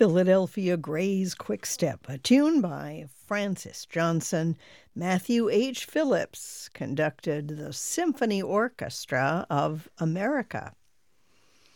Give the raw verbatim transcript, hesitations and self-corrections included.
Philadelphia Gray's Quickstep, a tune by Francis Johnson. Matthew H. Phillips conducted the Symphony Orchestra of America.